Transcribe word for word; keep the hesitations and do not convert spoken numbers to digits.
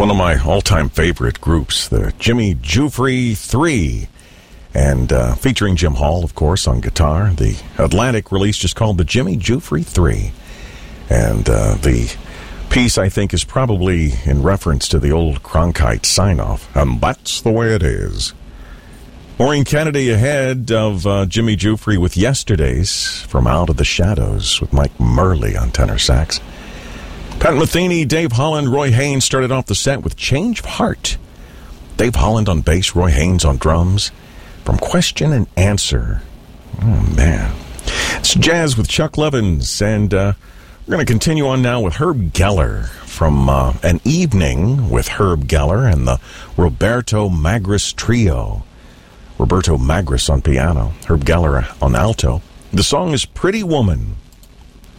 one of my all-time favorite groups, the Jimmy Giuffre Three, and uh, featuring Jim Hall, of course, on guitar. The Atlantic release just called the Jimmy Giuffre Three, and uh, the piece, I think, is probably in reference to the old Cronkite sign-off, and that's the way it is. Maureen Kennedy ahead of uh, Jimmy Giuffre with Yesterdays from Out of the Shadows with Mike Murley on tenor sax. Pat Metheny, Dave Holland, Roy Haynes started off the set with Change of Heart. Dave Holland on bass, Roy Haynes on drums. From Question and Answer. Oh, man. It's jazz with Chuck Levins, and uh, we're going to continue on now with Herb Geller from uh, An Evening with Herb Geller and the Roberto Magris Trio. Roberto Magris on piano, Herb Geller on alto. The song is Pretty Woman.